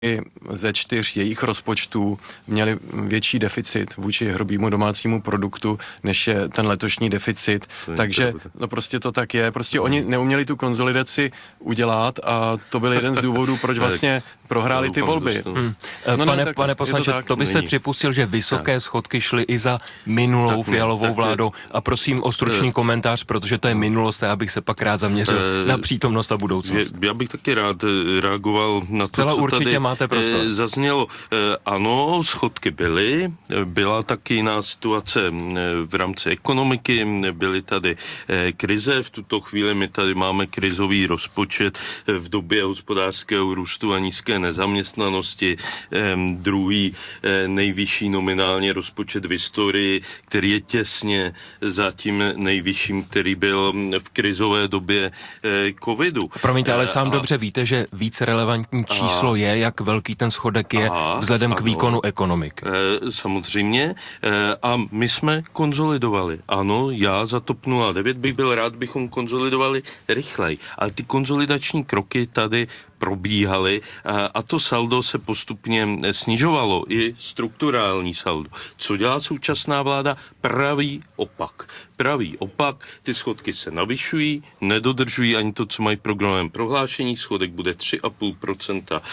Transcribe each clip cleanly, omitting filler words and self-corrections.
ze 4 jejich rozpočtů měli větší deficit vůči hrubému domácímu produktu, než je ten letošní deficit. Takže no prostě to tak je. Prostě oni neuměli tu konsolidaci udělat a to byl jeden z důvodů, proč vlastně prohráli ty volby. Pane poslanče, to byste připustil, že vysoké schodky šly i za minulou Fialovou vládou. A prosím o stručný komentář, protože to je minulost a já bych se pak rád zaměřil na přítomnost a budoucnost. Já bych taky rád reagoval na to, co určitě tady máte prostor. Zaznělo. Ano, schodky byly, byla taky jiná situace v rámci ekonomiky, byly tady krize, v tuto chvíli my tady máme krizový rozpočet v době hospodářského růstu a nízké nezaměstnanosti, druhý nejvyšší nominálně rozpočet v historii, který je těsně za tím nejvyšším, který byl v krizové době covidu. Promiňte, ale sám dobře víte, že více relevantní číslo je, jak velký ten schodek je vzhledem k výkonu ekonomiky. Samozřejmě. A my jsme konzolidovali. Ano, já za TOP 09 bych byl rád, bychom konzolidovali rychleji. Ale ty konzolidační kroky tady probíhaly a to saldo se postupně snižovalo, i strukturální saldo. Co dělá současná vláda? Pravý opak. Ty schodky se navyšují, nedodržují ani to, co mají v programovém prohlášení. Schodek bude 3,5%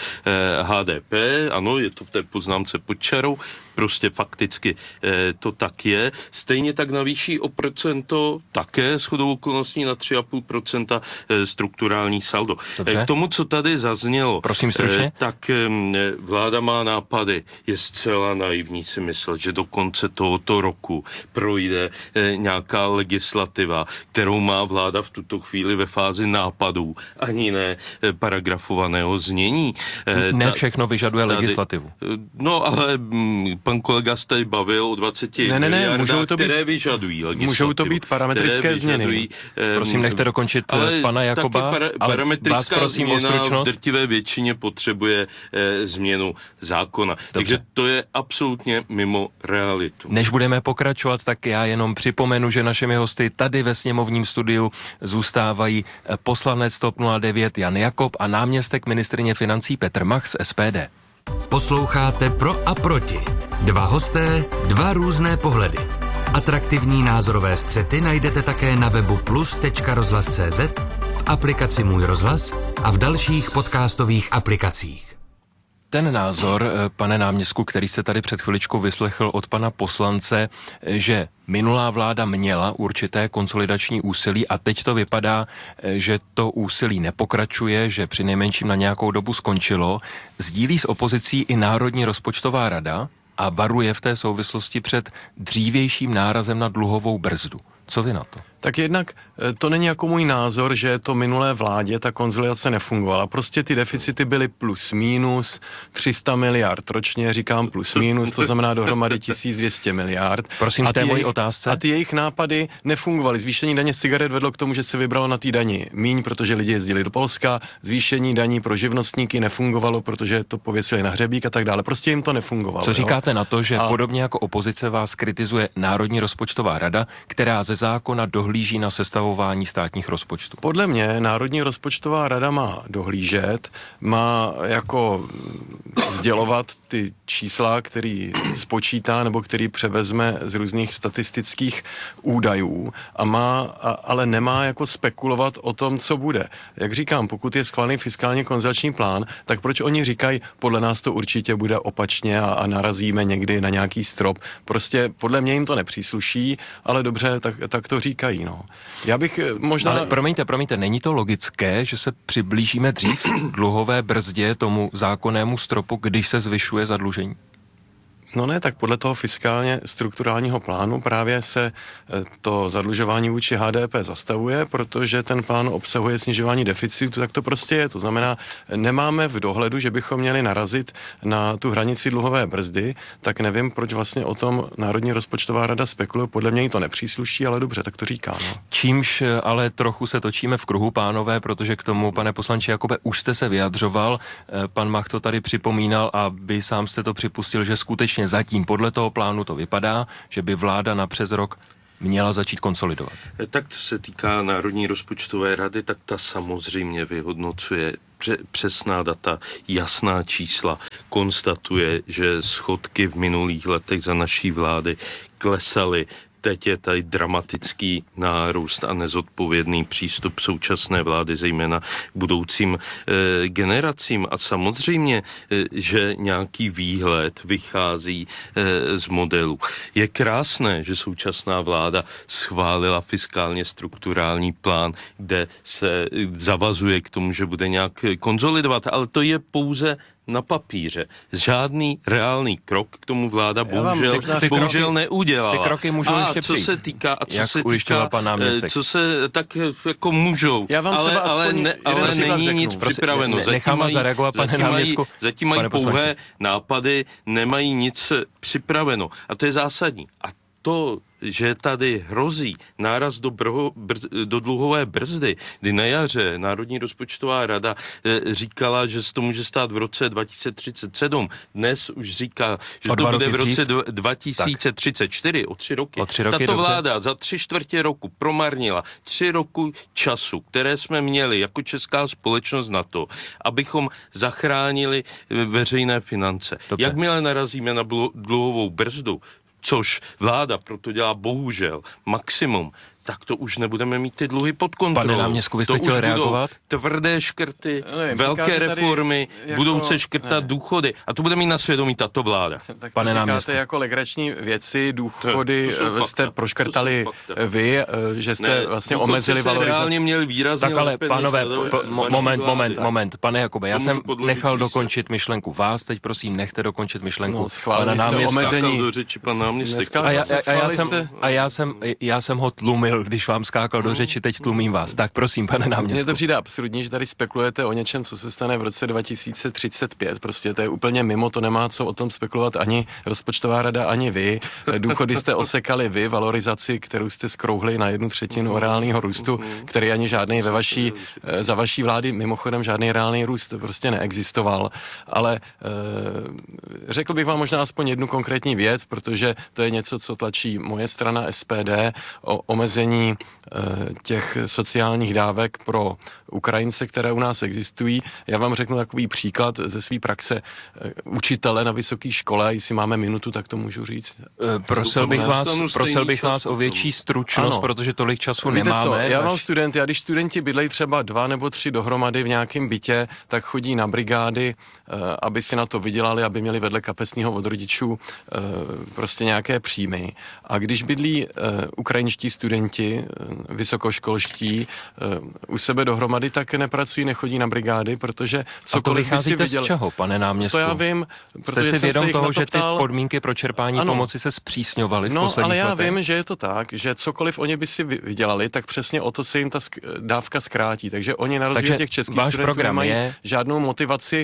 HDP. Ano, je to v té poznámce pod čarou. Prostě fakticky to tak je. Stejně tak navýší o procento také shodou okolností na 3,5% strukturální saldo. K tomu, co tady zaznělo, prosím stručně, tak vláda má nápady. Je zcela naivní si myslet, že do konce tohoto roku projde nějaká legislativa, kterou má vláda v tuto chvíli ve fázi nápadů, ani ne paragrafovaného znění. Ne všechno vyžaduje legislativu. No, ale pan kolega se tady bavil o 20 miliardách, které vyžadují legislativu. Můžou to být parametrické změny. Prosím, nechte dokončit pana Jakoba. Parametrická změna v drtivé většině potřebuje změnu zákona. Dobře. Takže to je absolutně mimo realitu. Než budeme pokračovat, tak já jenom připomenu, že našimi hosty tady ve sněmovním studiu zůstávají poslanec TOP 09 Jan Jakob a náměstek ministryně financí Petr Mach z SPD. Posloucháte Pro a proti. Dva hosté, dva různé pohledy. Atraktivní názorové střety najdete také na webu plus.rozhlas.cz, v aplikaci Můj rozhlas a v dalších podcastových aplikacích. Ten názor, pane náměstku, který se tady před chviličkou vyslechl od pana poslance, že minulá vláda měla určité konsolidační úsilí a teď to vypadá, že to úsilí nepokračuje, že přinejmenším na nějakou dobu skončilo, sdílí s opozicí i Národní rozpočtová rada a varuje v té souvislosti před dřívějším nárazem na dluhovou brzdu. Co vy na to? Tak jednak to není jako můj názor, že to minulé vládě ta konsolidace nefungovala. Prostě ty deficity byly plus minus 300 miliard ročně, říkám plus minus, to znamená dohromady 1200 miliard. Prosím, v té mojí otázce. A ty jejich nápady nefungovaly. Zvýšení daně z cigaret vedlo k tomu, že se vybralo na té dani míň, protože lidi jezdili do Polska. Zvýšení daní pro živnostníky nefungovalo, protože to pověsili na hřebík a tak dále. Prostě jim to nefungovalo. Co říkáte na to, že podobně jako opozice vás kritizuje Národní rozpočtová rada, která ze zákona dohlíží na sestavování státních rozpočtů? Podle mě Národní rozpočtová rada má dohlížet, má jako sdělovat ty čísla, který spočítá nebo který převezme z různých statistických údajů ale nemá jako spekulovat o tom, co bude. Jak říkám, pokud je schválený fiskálně konsolidační plán, tak proč oni říkají, podle nás to určitě bude opačně a narazíme někdy na nějaký strop. Prostě podle mě jim to nepřísluší, ale dobře, tak to říkají, no. Já bych možná... Ale promiňte, není to logické, že se přiblížíme dřív k dluhové brzdě, tomu zákonnému stropu, když se zvyšuje zadlužení? No ne, tak podle toho fiskálně strukturálního plánu právě se to zadlužování vůči HDP zastavuje, protože ten plán obsahuje snižování deficitu, tak to prostě je. To znamená, nemáme v dohledu, že bychom měli narazit na tu hranici dluhové brzdy, tak nevím, proč vlastně o tom Národní rozpočtová rada spekuluje. Podle mě jí to nepřísluší, ale dobře, tak to říká. No. Čímž ale trochu se točíme v kruhu, pánové, protože k tomu, pane poslanče Jakobe, už jste se vyjadřoval, pan Mach to tady připomínal a vy sám jste to připustil, že skutečně zatím podle toho plánu to vypadá, že by vláda na přes rok měla začít konsolidovat. Tak to se týká Národní rozpočtové rady, tak ta samozřejmě vyhodnocuje přesná data, jasná čísla, konstatuje, že schodky v minulých letech za naší vlády klesaly. Teď je tady dramatický nárůst a nezodpovědný přístup současné vlády, zejména k budoucím generacím. A samozřejmě, že nějaký výhled vychází z modelu. Je krásné, že současná vláda schválila fiskálně strukturální plán, kde se zavazuje k tomu, že bude nějak konsolidovat, ale to je pouze na papíře. Žádný reálný krok k tomu vláda bohužel neudělala. Ty kroky můžou ještě přijít. Co se tak jako můžou, ale není nic připraveno. Nechám vás zareagovat, pane náměstku. Zatím mají pouhé nápady, nemají nic připraveno. A to je zásadní. A to, že tady hrozí náraz do dluhové brzdy, kdy na jaře Národní rozpočtová rada říkala, že se to může stát v roce 2037. Dnes už říká, že to bude v roce 2034, o 3 roky. Tato vláda za 3/4 roku promarnila 3 roky času, které jsme měli jako česká společnost na to, abychom zachránili veřejné finance. Dobře. Jakmile narazíme na dluhovou brzdu, což vláda proto dělá bohužel maximum, tak to už nebudeme mít ty dluhy pod kontrolou. Pane náměstku, vy jste chtěl reagovat? Tvrdé škrty, velké reformy, budou se škrtat důchody. A to bude mít na svědomí tato vláda. Tak pane náměstku, jako legrační věci, důchody jste proškrtali vy, že jste vlastně omezili valorizaci. Měli výrazně tak ale pánové, moment, pane Jakube, já jsem nechal dokončit myšlenku vás, teď prosím nechte dokončit myšlenku pana náměstka. Já jsem ho tlumil, když vám skákal do řeči, teď tlumím vás. Tak prosím, pane náměstku. Mně to přijde absurdní, že tady spekulujete o něčem, co se stane v roce 2035. Prostě to je úplně mimo, to nemá co o tom spekulovat ani rozpočtová rada, ani vy. Důchody jste osekali vy, valorizaci, kterou jste skrouhli na 1/3 reálného růstu, který ani žádný za vaší vlády, mimochodem žádný reálný růst prostě neexistoval. Ale řekl bych vám možná aspoň jednu konkrétní věc, protože to je něco, co tlačí moje strana SPD, o omezení těch sociálních dávek pro Ukrajince, které u nás existují. Já vám řeknu takový příklad ze své praxe učitele na vysoké škole, jestli máme minutu, tak to můžu říct. Prosil bych vás o větší stručnost, ano. Protože tolik času víte nemáme. Co? Já mám studenty a když studenti bydlejí třeba 2 nebo 3 dohromady v nějakém bytě, tak chodí na brigády, aby si na to vydělali, aby měli vedle kapesního od rodičů prostě nějaké příjmy. A když bydlí ukrajinští studenti, vysokoškolští, u sebe dohromady, tak nepracují, nechodí na brigády, protože cokoliv by si vydělali. Z čeho, pane náměstku? To já vím, protože jste si vědom toho, že ty podmínky pro čerpání pomoci se zpřísňovaly v posledních letech? No, ale já vím, že je to tak, že cokoliv oni by si vydělali, tak přesně o to se jim ta dávka zkrátí. Takže oni na rozdíl těch českých studentů nemají žádnou motivaci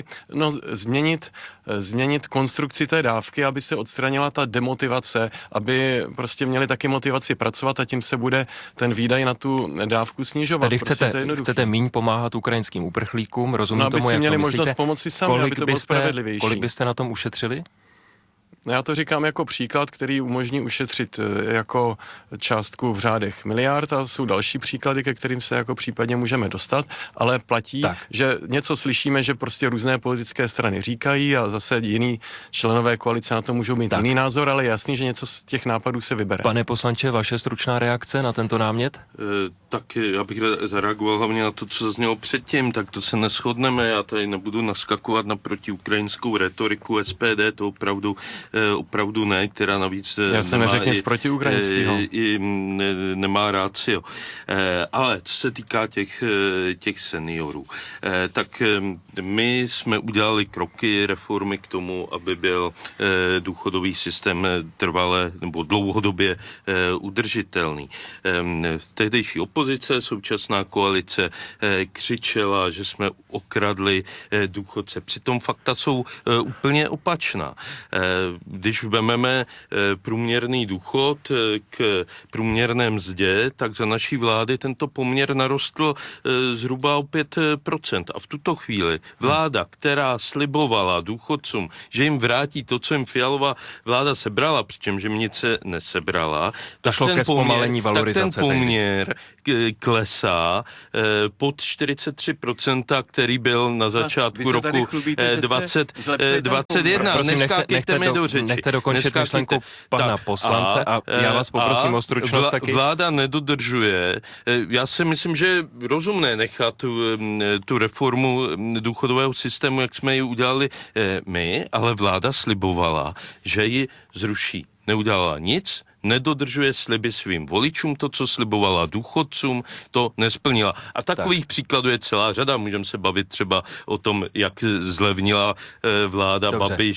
změnit konstrukci té dávky, aby se odstranila ta demotivace, aby prostě měli taky motivaci pracovat a tím se bude ten výdaj na tu dávku snižovat. Tedy chcete míň pomáhat ukrajinským uprchlíkům, rozumím tomu, jak měli to možnost pomoci sami, aby to bylo spravedlivější. Kolik byste na tom ušetřili? Já to říkám jako příklad, který umožní ušetřit jako částku v řádech miliard a jsou další příklady, ke kterým se jako případně můžeme dostat, ale platí, že něco slyšíme, že prostě různé politické strany říkají a zase jiný členové koalice na to můžou mít jiný názor, ale je jasný, že něco z těch nápadů se vybere. Pane poslanče, vaše stručná reakce na tento námět? Tak já bych zareagoval hlavně na to, co zaznělo předtím, tak to se neshodneme, já tady nebudu naskakovat na protiukrajinskou retoriku SPD, to opravdu ne, která navíc já jsem neřekl nic protiukrajinského. Nemá rácio. Ale co se týká těch seniorů, tak my jsme udělali kroky, reformy k tomu, aby byl důchodový systém trvale nebo dlouhodobě udržitelný. Tehdejší opozice, současná koalice křičela, že jsme okradli důchodce. Přitom fakta jsou úplně opačná. když vememe průměrný důchod k průměrné mzdě, tak za naší vlády tento poměr narostl zhruba o 5%. A v tuto chvíli vláda, která slibovala důchodcům, že jim vrátí to, co jim Fialová vláda sebrala, přičemž jim nic nesebrala, tak ten poměr klesá pod 43%, který byl na začátku roku 2021. Neskákejte mi do řeči. Nechte dokončit myšlenku pana poslance a já vás poprosím o stručnost taky. Vláda nedodržuje. Já si myslím, že je rozumné nechat tu reformu důchodového systému, jak jsme ji udělali my, ale vláda slibovala, že ji zruší. Neudělala nic, nedodržuje sliby svým voličům, to, co slibovala důchodcům, to nesplnila. A takových příkladů je celá řada. Můžeme se bavit třeba o tom, jak zlevnila vláda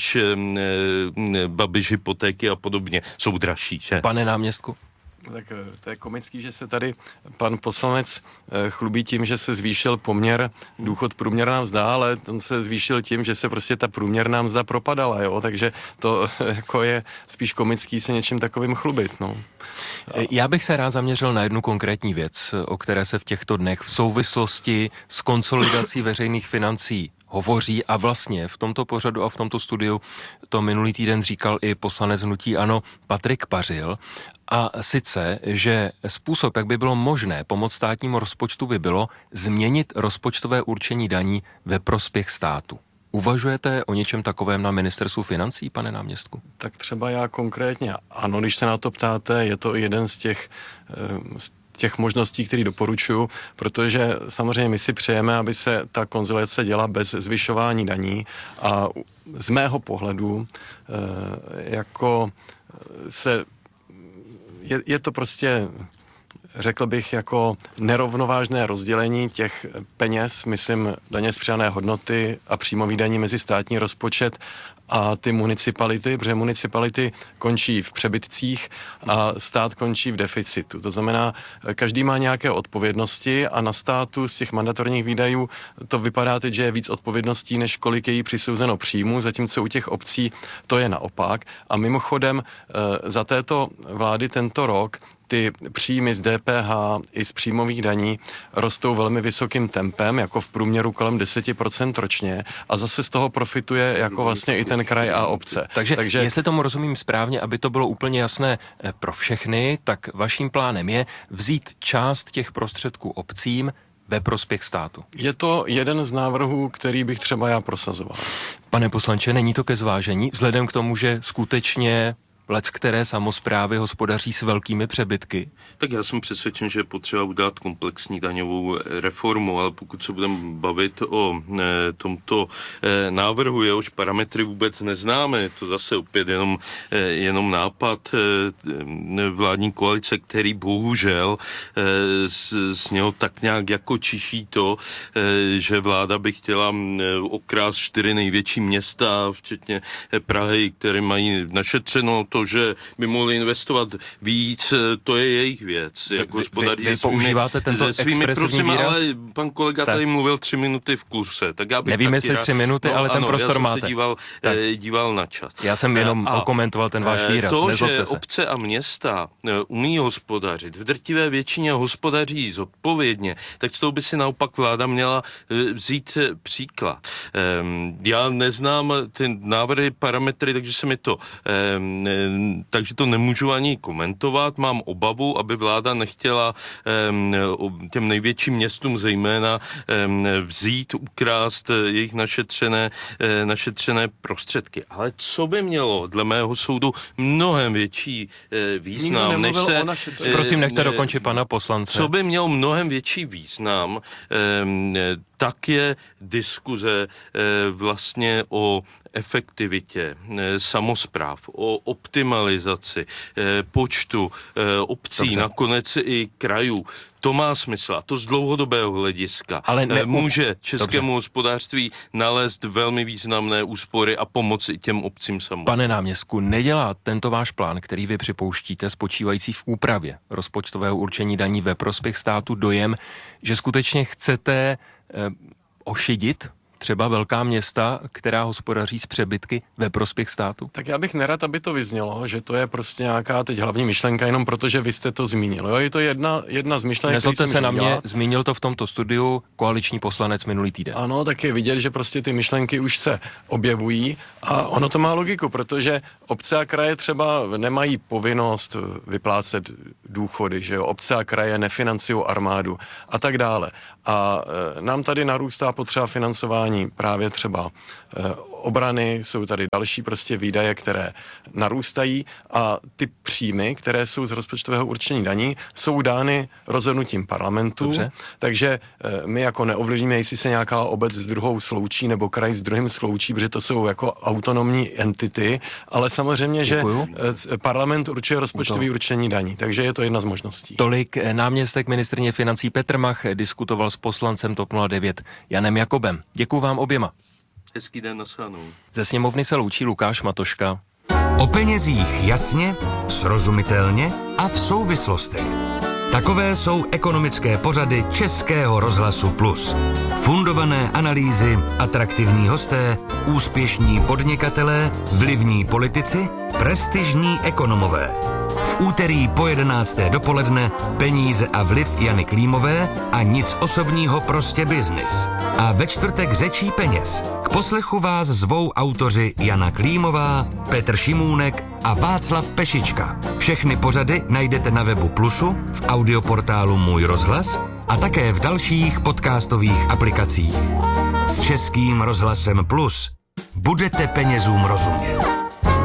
Babiš hypotéky a podobně. Jsou dražší, že? Pane náměstku. Tak to je komický, že se tady pan poslanec chlubí tím, že se zvýšil poměr důchod průměrná mzda, ale on se zvýšil tím, že se prostě ta průměrná mzda propadala, jo, takže to jako je spíš komický se něčím takovým chlubit, no. Já bych se rád zaměřil na jednu konkrétní věc, o které se v těchto dnech v souvislosti s konsolidací veřejných financí hovoří a vlastně v tomto pořadu a v tomto studiu to minulý týden říkal i poslanec hnutí ANO Patrik Pařil. A sice, že způsob, jak by bylo možné pomoct státnímu rozpočtu, by bylo změnit rozpočtové určení daní ve prospěch státu. Uvažujete o něčem takovém na ministerstvu financí, pane náměstku? Tak třeba já konkrétně ano, když se na to ptáte, je to jeden z těch možností, které doporučuji, protože samozřejmě my si přejeme, aby se ta konsolidace děla bez zvyšování daní a z mého pohledu je to prostě, řekl bych, jako nerovnovážné rozdělení těch peněz, myslím, daně z přidané hodnoty a příjmový daní mezi státní rozpočet a ty municipality, protože municipality končí v přebytcích a stát končí v deficitu. To znamená, každý má nějaké odpovědnosti a na státu z těch mandatorních výdajů to vypadá teď, že je víc odpovědností, než kolik je jí přisouzeno příjmu, zatímco u těch obcí to je naopak. A mimochodem za této vlády tento rok ty příjmy z DPH i z příjmových daní rostou velmi vysokým tempem, jako v průměru kolem 10% ročně a zase z toho profituje jako vlastně i ten kraj a obce. Takže jestli tomu rozumím správně, aby to bylo úplně jasné pro všechny, tak vaším plánem je vzít část těch prostředků obcím ve prospěch státu. Je to jeden z návrhů, který bych třeba já prosazoval. Pane poslanče, není to ke zvážení, vzhledem k tomu, že skutečně leckteré samosprávy hospodaří s velkými přebytky? Tak já jsem přesvědčen, že je potřeba udělat komplexní daňovou reformu, ale pokud se budeme bavit o tomto návrhu, jehož parametry vůbec neznáme, je to zase opět jenom nápad vládní koalice, který bohužel z něho tak nějak jako čiší to, že vláda by chtěla okrást 4 největší města, včetně Prahy, které mají našetřeno to, že by mohli investovat víc, to je jejich věc. Jak vy používáte tento expresivní výraz? Ale pan kolega tady mluvil 3 minuty v kuse. Tak já bych nevím, jestli 3 minuty, ale ten prostor máte. Já jsem se díval na čas. Já jsem jenom okomentoval ten váš výraz. To, že obce a města umí hospodařit, v drtivé většině hospodaří zodpovědně, tak z toho by si naopak vláda měla vzít příklad. Já neznám ty návrhy, parametry, takže to nemůžu ani komentovat. Mám obavu, aby vláda nechtěla těm největším městům zejména vzít, ukrást jejich našetřené prostředky. Ale co by mělo dle mého soudu mnohem větší význam, než se... Prosím, nechte dokončit pana poslance. Co by mělo mnohem větší význam, tak je diskuze vlastně o efektivitě samospráv, o optimalizaci počtu obcí, Dobře. nakonec i krajů. To má smysl a to z dlouhodobého hlediska může českému hospodářství nalézt velmi významné úspory a pomoci těm obcím samotným. Pane náměstku, nedělá tento váš plán, který vy připouštíte, spočívající v úpravě rozpočtového určení daní ve prospěch státu, dojem, že skutečně chcete ošidit třeba velká města, která hospodaří s přebytky ve prospěch státu? Tak já bych nerad, aby to vyznělo, že to je prostě nějaká teď hlavní myšlenka, jenom protože vy jste to zmínil. Jo, je to jedna z myšlenek, Nezlobte se na mě, zmínil to v tomto studiu koaliční poslanec minulý týden. Ano, tak je vidět, že prostě ty myšlenky už se objevují a ono to má logiku, protože obce a kraje třeba nemají povinnost vyplácet důchody, že jo, obce a kraje nefinancují armádu a tak dále. A nám tady narůstá potřeba financování právě třeba obrany, jsou tady další prostě výdaje, které narůstají a ty příjmy, které jsou z rozpočtového určení daní, jsou dány rozhodnutím parlamentu. Dobře. Takže my jako neovlivníme, jestli se nějaká obec s druhou sloučí nebo kraj s druhým sloučí, protože to jsou jako autonomní entity, ale samozřejmě, Děkuju. že parlament určuje rozpočtový určení daní, takže je to jedna z možností. Tolik náměstek ministryně financí Petr Mach diskutoval s poslancem TOP 09 Janem Jakobem. Děkuju vám oběma. Hezký den, nashledanou. Ze sněmovny se loučí Lukáš Matoška. O penězích jasně, srozumitelně a v souvislostech. Takové jsou ekonomické pořady Českého rozhlasu Plus. Fundované analýzy, atraktivní hosté, úspěšní podnikatelé, vlivní politici, prestižní ekonomové. V úterý po 11. dopoledne Peníze a vliv Jany Klímové a nic osobního, prostě biznis. A ve čtvrtek Řečí peněz. K poslechu vás zvou autoři Jana Klímová, Petr Šimůnek a Václav Pešička. Všechny pořady najdete na webu Plusu, v audioportálu Můj rozhlas a také v dalších podcastových aplikacích. S Českým rozhlasem Plus budete penězům rozumět.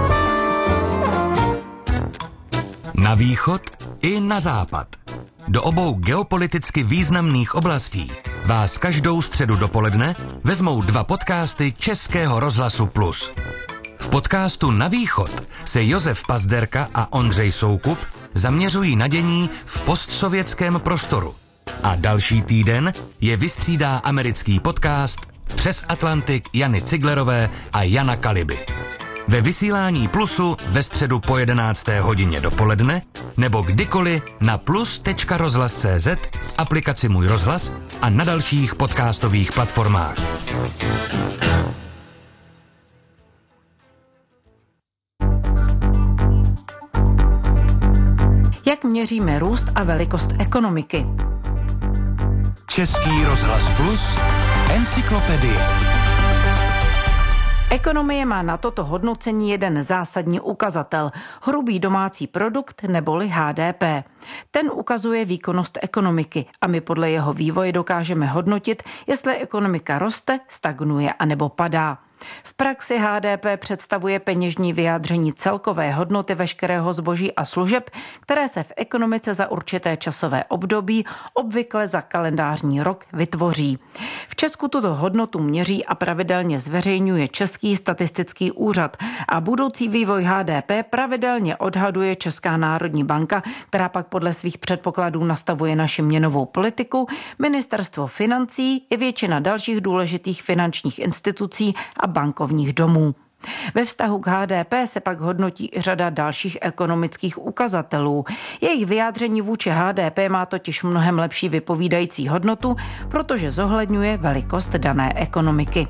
Na východ i na západ. Do obou geopoliticky významných oblastí vás každou středu dopoledne vezmou 2 podcasty Českého rozhlasu Plus. V podcastu Na východ se Josef Pazderka a Ondřej Soukup zaměřují na dění v postsovětském prostoru. A další týden je vystřídá americký podcast Přes Atlantik Jany Ciglerové a Jana Kaliby. Ve vysílání Plusu ve středu po 11. hodině dopoledne nebo kdykoliv na plus.rozhlas.cz, v aplikaci Můj rozhlas a na dalších podcastových platformách. Jak měříme růst a velikost ekonomiky? Český rozhlas Plus, encyklopedie. Ekonomie má na toto hodnocení jeden zásadní ukazatel – hrubý domácí produkt neboli HDP. Ten ukazuje výkonnost ekonomiky a my podle jeho vývoje dokážeme hodnotit, jestli ekonomika roste, stagnuje anebo padá. V praxi HDP představuje peněžní vyjádření celkové hodnoty veškerého zboží a služeb, které se v ekonomice za určité časové období, obvykle za kalendářní rok, vytvoří. V Česku tuto hodnotu měří a pravidelně zveřejňuje Český statistický úřad a budoucí vývoj HDP pravidelně odhaduje Česká národní banka, která pak podle svých předpokladů nastavuje naši měnovou politiku, Ministerstvo financí i většina dalších důležitých finančních institucí a bankovních domů. Ve vztahu k HDP se pak hodnotí i řada dalších ekonomických ukazatelů. Jejich vyjádření vůči HDP má totiž mnohem lepší vypovídající hodnotu, protože zohledňuje velikost dané ekonomiky.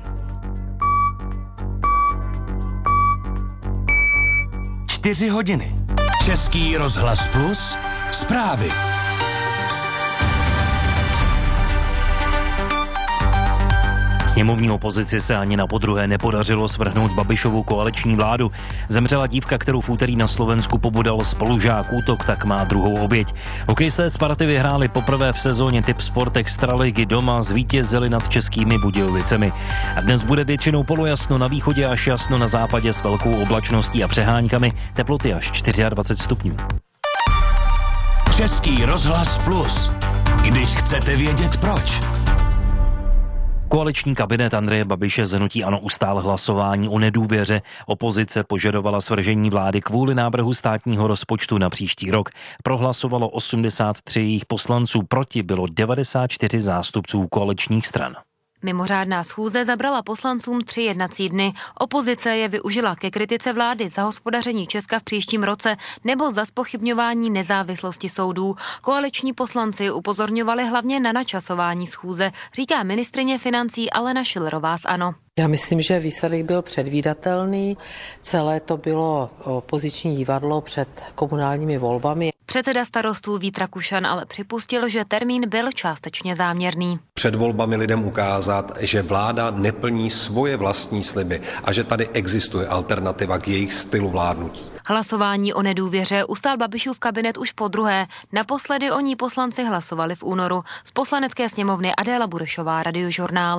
4 hodiny. Český rozhlas Plus, zprávy. Sněmovní opozici se ani na podruhé nepodařilo svrhnout Babišovu koaliční vládu. Zemřela dívka, kterou v úterý na Slovensku pobudal spolužák útok, tak má druhou oběť. Hokejisté Sparty vyhráli poprvé v sezóně Tip Sport Extraligy doma, zvítězili nad Českými Budějovicemi. A dnes bude většinou polojasno na východě až jasno na západě s velkou oblačností a přeháňkami, teploty až 24 stupňů. Český rozhlas Plus. Když chcete vědět proč. Koaliční kabinet Andreje Babiše z hnutí ANO ustál hlasování o nedůvěře. Opozice požadovala svržení vlády kvůli návrhu státního rozpočtu na příští rok. Prohlasovalo 83 jejich poslanců, proti bylo 94 zástupců koaličních stran. Mimořádná schůze zabrala poslancům 3 jednací dny. Opozice je využila ke kritice vlády za hospodaření Česka v příštím roce nebo za zpochybňování nezávislosti soudů. Koaliční poslanci upozorňovali hlavně na načasování schůze, říká ministryně financí Alena Schillerová z ANO. Já myslím, že výsledek byl předvídatelný. Celé to bylo opoziční divadlo před komunálními volbami. Předseda Starostů Vít Rakušan ale připustil, že termín byl částečně záměrný. Před volbami lidem ukázat, že vláda neplní svoje vlastní sliby a že tady existuje alternativa k jejich stylu vládnutí. Hlasování o nedůvěře ustál Babišův kabinet už podruhé. Naposledy o ní poslanci hlasovali v únoru. Z Poslanecké sněmovny Adéla Burešová, Radiožurnál.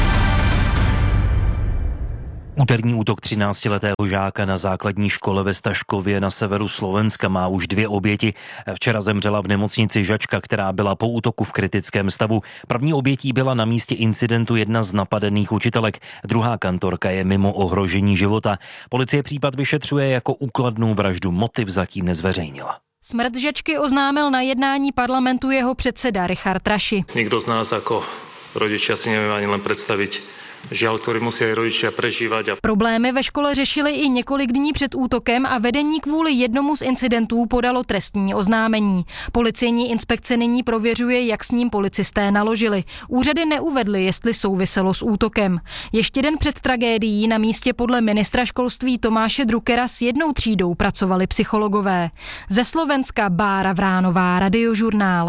Úterní útok 13letého žáka na základní škole ve Staškově na severu Slovenska má už 2 oběti. Včera zemřela v nemocnici žačka, která byla po útoku v kritickém stavu. První obětí byla na místě incidentu jedna z napadených učitelek. Druhá kantorka je mimo ohrožení života. Policie případ vyšetřuje jako úkladnou vraždu. Motiv zatím nezveřejnila. Smrt žačky oznámil na jednání parlamentu jeho předseda Richard Raši. Nikdo z nás ako rodičia si nevie ani len predstaviť žiaľ, ktorý musí aj rodičia prežívať. Problémy ve škole řešili i několik dní před útokem a vedení kvůli jednomu z incidentů podalo trestní oznámení. Policejní inspekce nyní prověřuje, jak s ním policisté naložili. Úřady neuvedly, jestli souviselo s útokem. Ještě den před tragédií na místě podle ministra školství Tomáše Druckera s 1 třídou pracovali psychologové. Ze Slovenska Bára Vránová, Radiožurnál.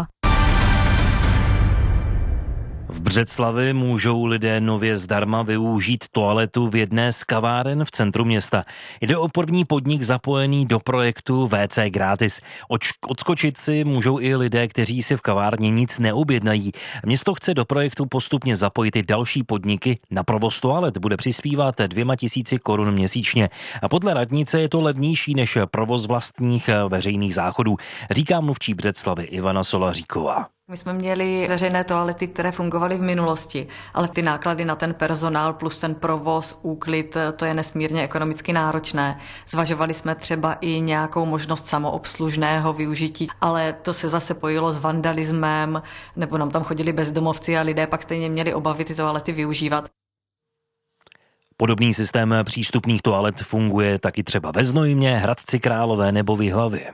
V Břeclavi můžou lidé nově zdarma využít toaletu v jedné z kaváren v centru města. Jde o první podnik zapojený do projektu WC gratis. Odskočit si můžou i lidé, kteří si v kavárně nic neobjednají. Město chce do projektu postupně zapojit i další podniky. Na provoz toalet bude přispívat 2 000 korun měsíčně. A podle radnice je to levnější než provoz vlastních veřejných záchodů, říká mluvčí Břeclavy Ivana Solaříková. My jsme měli veřejné toalety, které fungovaly v minulosti, ale ty náklady na ten personál plus ten provoz, úklid, to je nesmírně ekonomicky náročné. Zvažovali jsme třeba i nějakou možnost samoobslužného využití, ale to se zase pojilo s vandalismem, nebo nám tam chodili bezdomovci a lidé pak stejně měli obavy ty toalety využívat. Podobný systém přístupných toalet funguje taky třeba ve Znojmě, Hradci Králové nebo v Jihlavě.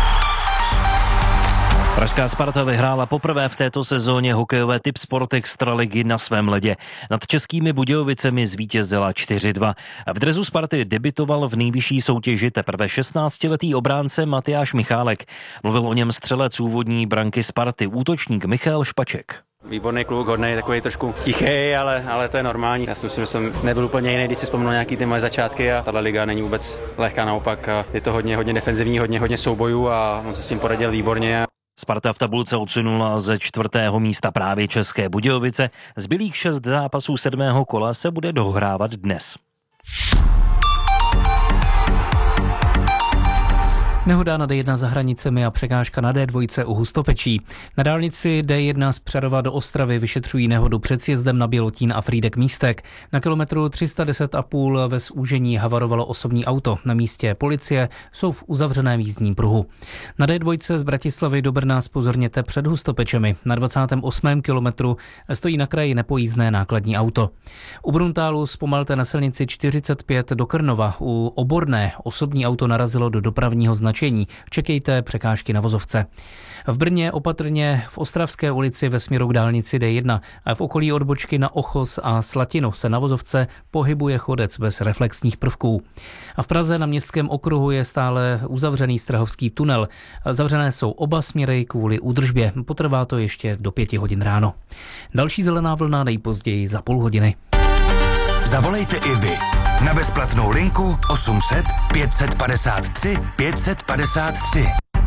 Pražská Sparta vyhrála poprvé v této sezóně hokejové Tipsport Extraligy na svém ledě. Nad Českými Budějovicemi zvítězila 4-2. V dresu Sparty debutoval v nejvyšší soutěži teprve 16letý obránce Matyáš Michálek. Mluvil o něm střelec úvodní branky Sparty, útočník Michal Špaček. Výborný kluk, hodnej, takový trošku tichý, ale to je normální. Já si myslím, že jsem nebyl úplně jiný, když si vzpomněl nějaký ty moje začátky a tahle liga není vůbec lehká, naopak je to hodně defenzivní, hodně soubojů a on se s tím poradil výborně. Sparta v tabulce odsunula ze 4. místa právě České Budějovice. Zbylých 6 zápasů 7. kola se bude dohrávat dnes. Nehoda na D1 za hranicemi a překážka na D2 u Hustopečí. Na dálnici D1 z Přerova do Ostravy vyšetřují nehodu před sjezdem na Bělotín a Frýdek Místek. Na kilometru 310,5 ve zúžení havarovalo osobní auto. Na místě policie jsou v uzavřeném jízdním pruhu. Na D2 z Bratislavy do Brna zpozorněte před Hustopečemi. Na 28. kilometru stojí na kraji nepojízdné nákladní auto. U Bruntálu zpomalte na silnici 45 do Krnova. U Oborné osobní auto narazilo do dopravního značení. Čekejte překážky na vozovce. V Brně opatrně v Ostravské ulici ve směru k dálnici D1 a v okolí odbočky na Ochos a Slatinu se na vozovce pohybuje chodec bez reflexních prvků. A v Praze na Městském okruhu je stále uzavřený Strahovský tunel. Zavřené jsou oba směry kvůli údržbě. Potrvá to ještě do 5 hodin ráno. Další zelená vlna nejpozději za půl hodiny. Zavolejte i vy na bezplatnou linku 800 553 553.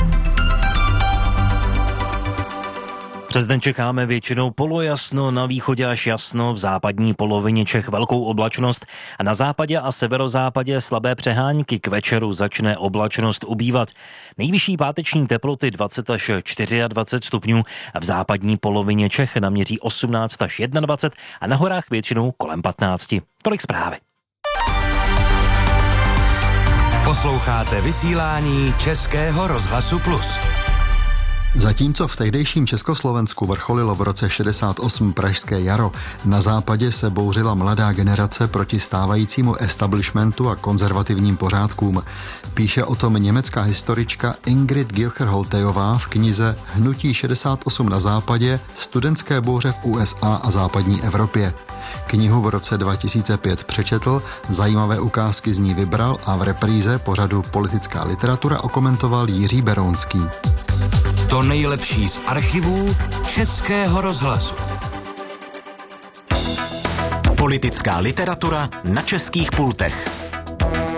Přes den čekáme většinou polojasno, na východě až jasno, v západní polovině Čech velkou oblačnost a na západě a severozápadě slabé přehánky. K večeru začne oblačnost ubývat. Nejvyšší páteční teploty 20 až 24 stupňů a v západní polovině Čech naměří 18 až 21 a na horách většinou kolem 15. Tolik zprávy. Posloucháte vysílání Českého rozhlasu Plus. Zatímco v tehdejším Československu vrcholilo v roce 68 pražské jaro, na západě se bouřila mladá generace proti stávajícímu establishmentu a konzervativním pořádkům. Píše o tom německá historička Ingrid Gilcher-Holtejová v knize Hnutí 68 na západě, studentské bouře v USA a západní Evropě. Knihu v roce 2005 přečetl, zajímavé ukázky z ní vybral a v repríze pořadu Politická literatura okomentoval Jiří Berounský. To nejlepší z archivů Českého rozhlasu. Politická literatura na českých pultech.